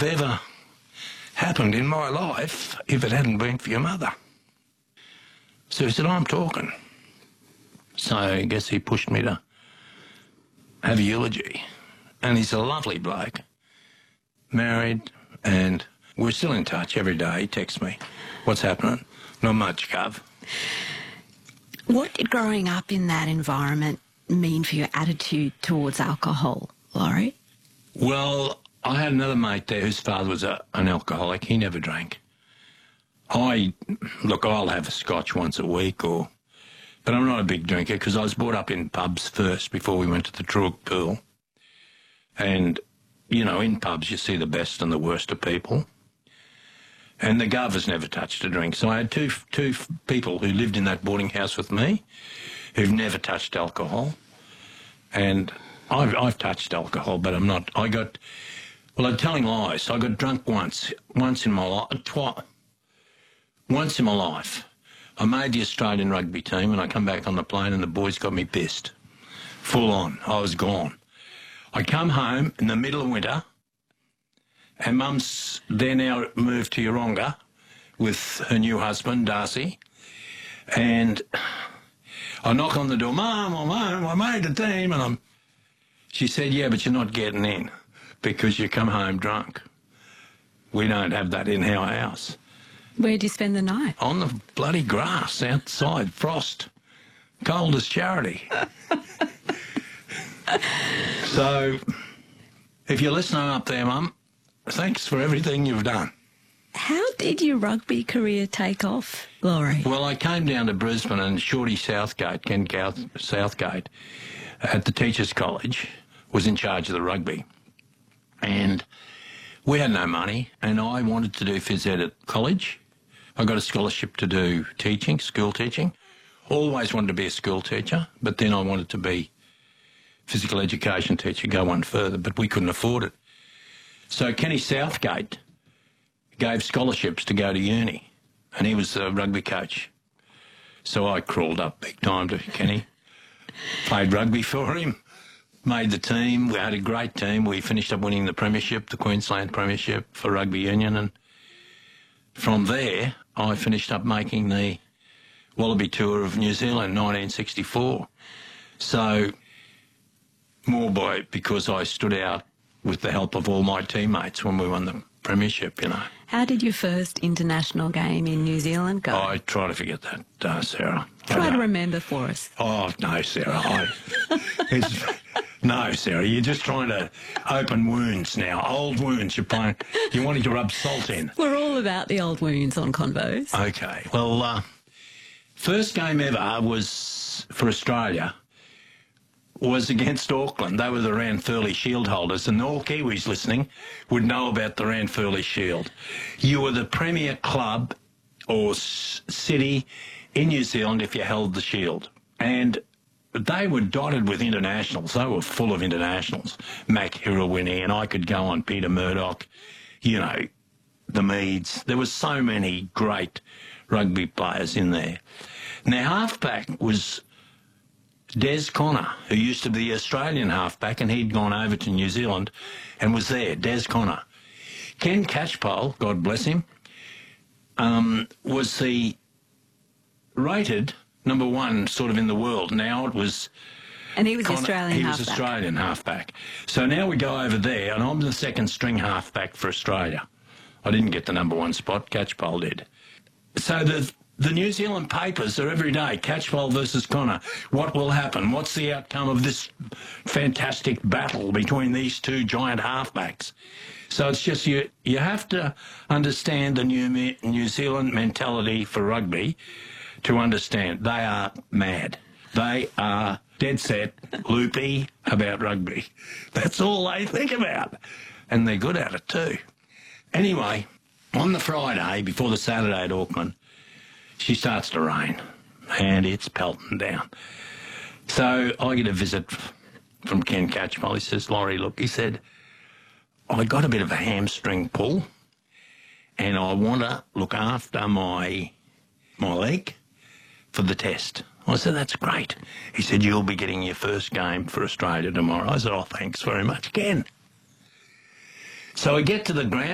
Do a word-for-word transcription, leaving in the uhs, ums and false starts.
have ever happened in my life if it hadn't been for your mother. So he said, I'm talking. So I guess he pushed me to have a eulogy. And he's a lovely bloke, married, and we're still in touch every day. He texts me, what's happening? Not much, Gov. What did growing up in that environment mean for your attitude towards alcohol, Laurie? Well, I had another mate there whose father was a, an alcoholic. He never drank. I, look, I'll have a scotch once a week, or, but I'm not a big drinker because I was brought up in pubs first before we went to the Truitt Pool. And, you know, in pubs you see the best and the worst of people. And the Gov has never touched a drink. So I had two two people who lived in that boarding house with me who've never touched alcohol. And I've, I've touched alcohol, but I'm not, I got, well, I'm telling lies. I got drunk once, once in my life, twice, once in my life. I made the Australian rugby team and I come back on the plane and the boys got me pissed. Full on. I was gone. I come home in the middle of winter and Mum's there now moved to Yeronga with her new husband, Darcy, and I knock on the door, Mum, I'm home, I made the team, and I'm... She said, yeah, but you're not getting in because you come home drunk. We don't have that in our house. Where'd you spend the night? On the bloody grass outside, frost. Cold as charity. So, if you're listening up there, Mum, thanks for everything you've done. How did your rugby career take off, Laurie? Well, I came down to Brisbane and Shorty Southgate, Ken Southgate, at the Teachers College, was in charge of the rugby. And we had no money, and I wanted to do phys ed at college. I got a scholarship to do teaching, school teaching. Always wanted to be a school teacher, but then I wanted to be physical education teacher, go one further, but we couldn't afford it. So Kenny Southgate gave scholarships to go to uni, and he was a rugby coach. So I crawled up big time to Kenny, played rugby for him, made the team. We had a great team. We finished up winning the premiership, the Queensland premiership for rugby union, and from there I finished up making the Wallaby Tour of New Zealand, nineteen sixty-four. So more by because I stood out with the help of all my teammates when we won the premiership, you know. How did your first international game in New Zealand go? Oh, I try to forget that, uh, Sarah. Try I, to remember for us. Oh, no, Sarah. I, it's, no, Sarah, you're just trying to open wounds now. Old wounds you're playing. You're wanting to rub salt in. We're all about the old wounds on Convos. Okay. Well, uh, first game ever was for Australia was against Auckland. They were the Ranfurly Shield holders, and all Kiwis listening would know about the Ranfurly Shield. You were the premier club or s city in New Zealand if you held the Shield. And they were dotted with internationals. They were full of internationals. Mac Hirawini, and I could go on, Peter Murdoch, you know, the Meads. There were so many great rugby players in there. Now, halfback was Des Connor, who used to be the Australian halfback, and he'd gone over to New Zealand and was there, Des Connor. Ken Catchpole, God bless him, um, was the rated number one sort of in the world. Now it was... And he was Connor, Australian he halfback. was Australian halfback. So now we go over there, and I'm the second string halfback for Australia. I didn't get the number one spot, Catchpole did. So the... The New Zealand papers are every day, Catchpole versus Connor. What will happen? What's the outcome of this fantastic battle between these two giant halfbacks? So it's just you, you have to understand the New, New Zealand mentality for rugby to understand. They are mad. They are dead set, loopy about rugby. That's all they think about. And they're good at it too. Anyway, on the Friday before the Saturday at Auckland, she starts to rain, and it's pelting down. So I get a visit from Ken Catchpole. He says, Laurie, look, he said, I got a bit of a hamstring pull, and I want to look after my, my leg for the test. I said, that's great. He said, you'll be getting your first game for Australia tomorrow. I said, oh, thanks very much, Ken. So I get to the ground.